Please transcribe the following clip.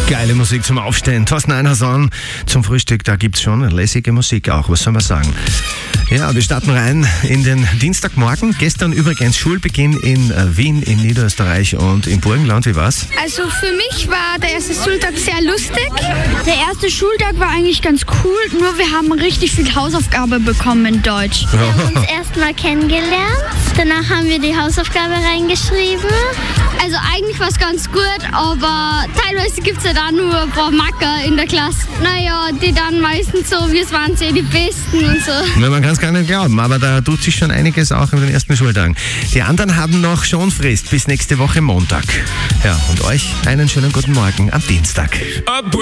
Geile Musik zum Aufstehen. Thorsten Einhorn zum Frühstück, da gibt's schon lässige Musik auch, was soll man sagen. Ja, wir starten rein in den Dienstagmorgen. Gestern übrigens Schulbeginn in Wien, in Niederösterreich und im Burgenland. Wie war's? Also für mich war der erste Schultag sehr lustig. Der erste Schultag war eigentlich ganz cool, nur wir haben richtig viel Hausaufgabe bekommen in Deutsch. Wir haben uns erstmal kennengelernt, danach haben wir die Hausaufgabe reingeschrieben. Also eigentlich war es ganz gut, aber teilweise gibt es ja da nur ein paar Macker in der Klasse. Naja, die dann meistens so, wir waren ja die Besten und so. Ja, man kann es gar nicht glauben, aber da tut sich schon einiges auch in den ersten Schultagen. Die anderen haben noch Schonfrist bis nächste Woche Montag. Ja, und euch einen schönen guten Morgen am Dienstag.